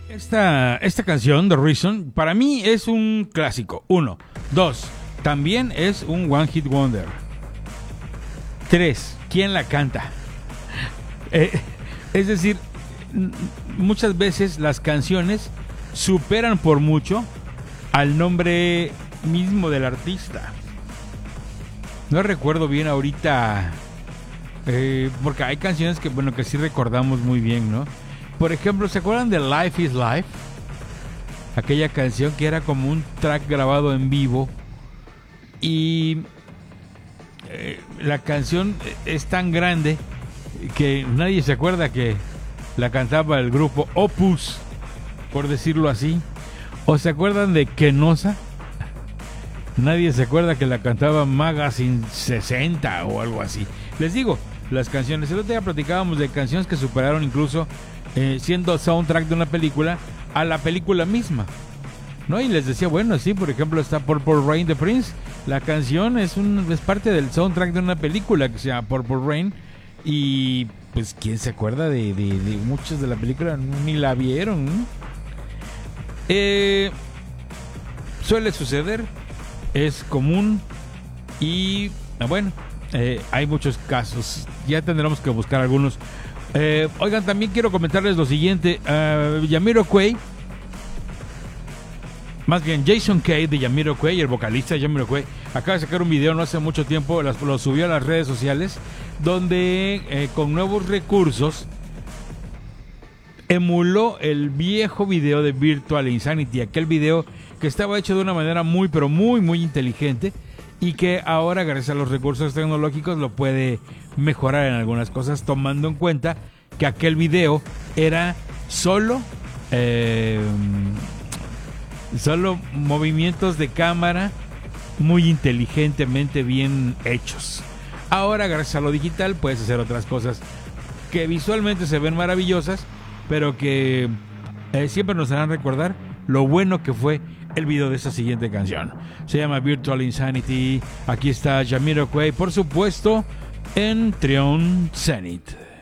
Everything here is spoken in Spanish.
Esta canción, The Reason, para mí es un clásico. Uno. Dos. También es un One Hit Wonder. Tres. ¿Quién la canta? Es decir, muchas veces las canciones superan por mucho al nombre mismo del artista. No recuerdo bien ahorita, porque hay canciones que, bueno, que sí recordamos muy bien, ¿no? Por ejemplo, ¿se acuerdan de Life is Life? Aquella canción que era como un track grabado en vivo. Y la canción es tan grande que nadie se acuerda que la cantaba el grupo Opus, por decirlo así. ¿O se acuerdan de Kenosa? Nadie se acuerda que la cantaba Magazine 60 o algo así. Les digo, las canciones. El otro día platicábamos de canciones que superaron incluso siendo soundtrack de una película a la película misma, ¿no? Y les decía, bueno, sí, por ejemplo está Purple Rain de Prince. La canción es parte del soundtrack de una película que se llama Purple Rain. Y pues quién se acuerda de muchos de la película, ni la vieron, ¿no? Suele suceder, es común. Y bueno, hay muchos casos. Ya tendremos que buscar algunos. Oigan, también quiero comentarles lo siguiente. Jamiroquai, más bien Jason Kay de Jamiroquai, el vocalista de Jamiroquai, acaba de sacar un video no hace mucho tiempo, lo subió a las redes sociales, donde con nuevos recursos emuló el viejo video de Virtual Insanity, aquel video que estaba hecho de una manera muy, pero muy, muy inteligente, y que ahora, gracias a los recursos tecnológicos, lo puede mejorar en algunas cosas, tomando en cuenta que aquel video era solo movimientos de cámara muy inteligentemente bien hechos. Ahora, gracias a lo digital, puedes hacer otras cosas que visualmente se ven maravillosas, pero que siempre nos harán recordar lo bueno que fue el video de esta siguiente canción. Se llama Virtual Insanity. Aquí está Jamiroquai, por supuesto, en Trion Zenith.